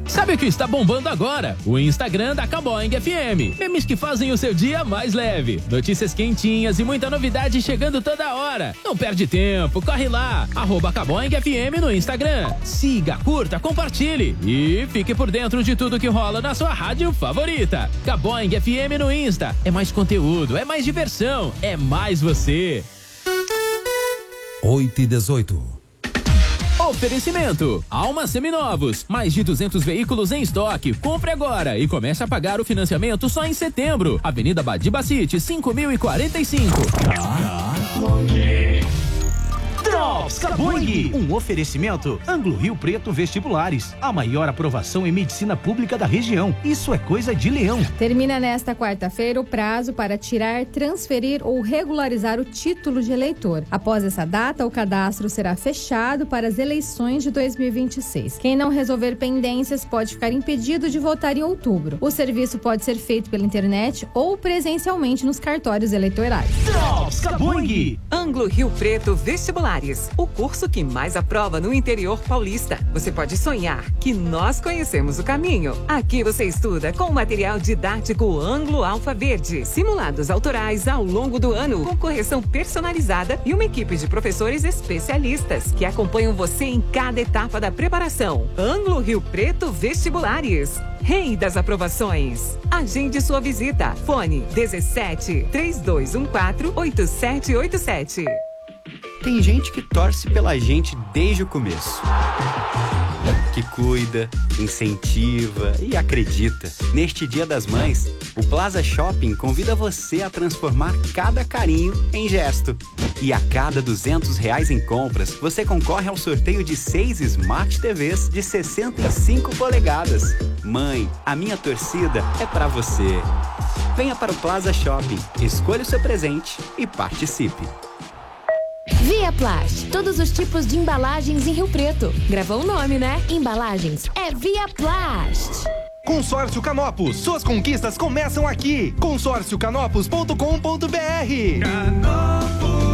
Sabe o que está bombando agora? O Instagram da Caboing FM. Memes que fazem o seu dia mais leve. Notícias quentinhas e muita novidade chegando toda hora. Não perde tempo, corre lá. @Caboing FM no Instagram. Siga, curta, compartilhe e fique por dentro de tudo que rola na sua rádio favorita. Caboing FM no Insta. É mais conteúdo, é mais diversão, é mais você. 8h18. Oferecimento: Alma Seminovos, mais de 200 veículos em estoque. Compre agora e comece a pagar o financiamento só em setembro. Avenida Badiba City, 5045. Drops Caboing, um oferecimento Anglo Rio Preto Vestibulares, a maior aprovação em medicina pública da região. Isso é coisa de leão. Termina nesta quarta-feira o prazo para tirar, transferir ou regularizar o título de eleitor. Após essa data, o cadastro será fechado para as eleições de 2026. Quem não resolver pendências pode ficar impedido de votar em outubro. O serviço pode ser feito pela internet ou presencialmente nos cartórios eleitorais. Drops Caboing. Anglo Rio Preto Vestibulares, o curso que mais aprova no interior paulista. Você pode sonhar que nós conhecemos o caminho. Aqui você estuda com material didático Anglo Alfa Verde, simulados autorais ao longo do ano, com correção personalizada e uma equipe de professores especialistas que acompanham você em cada etapa da preparação. Anglo Rio Preto Vestibulares, rei das aprovações. Agende sua visita. Fone 17 3214 8787. Tem gente que torce pela gente desde o começo. Que cuida, incentiva e acredita. Neste Dia das Mães, o Plaza Shopping convida você a transformar cada carinho em gesto. E a cada R$200 em compras, você concorre ao sorteio de 6 Smart TVs de 65 polegadas. Mãe, a minha torcida é pra você. Venha para o Plaza Shopping, escolha o seu presente e participe. Viaplast, todos os tipos de embalagens em Rio Preto. Gravou o nome, né? Embalagens é Viaplast. Consórcio Canopus, suas conquistas começam aqui. consórciocanopus.com.br. Canopus.